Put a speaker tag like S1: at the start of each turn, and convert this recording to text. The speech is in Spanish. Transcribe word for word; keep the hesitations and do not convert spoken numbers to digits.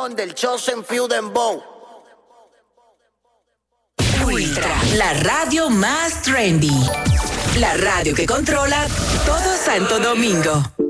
S1: León del Chosen Few Dembow.
S2: Ultra, la radio más trendy. La radio que controla todo Santo Domingo.